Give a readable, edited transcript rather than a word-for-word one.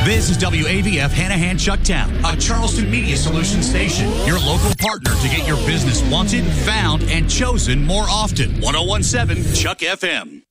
This is WAVF Hanahan Chucktown, a Charleston Media Solutions station. Your local partner to get your business wanted, found, and chosen more often. 1017 Chuck FM.